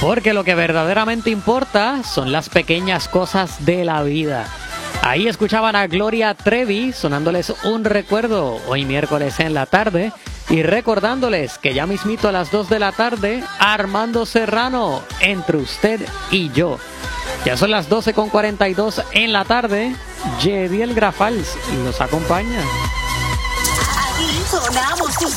Porque lo que verdaderamente importa son las pequeñas cosas de la vida. Ahí escuchaban a Gloria Trevi sonándoles un recuerdo hoy miércoles en la tarde y recordándoles que ya mismito a las 2 de la tarde Armando Serrano entre usted y yo. Ya son las 12:42 en la tarde. Yediel Grafals nos acompaña. Aquí sonamos tus